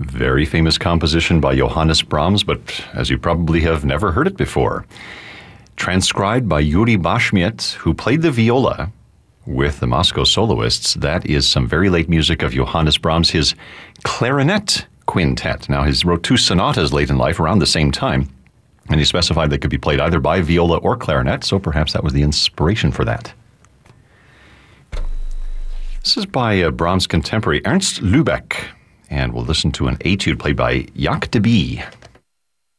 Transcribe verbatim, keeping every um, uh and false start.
Very famous composition by Johannes Brahms, but as you probably have never heard it before. Transcribed by Yuri Bashmiet, who played the viola with the Moscow soloists. That is some very late music of Johannes Brahms, his clarinet quintet. Now, he wrote two sonatas late in life around the same time, and he specified they could be played either by viola or clarinet, so perhaps that was the inspiration for that. This is by uh, Brahms' contemporary Ernst Lübeck, and we'll listen to an etude played by Jacques Deby.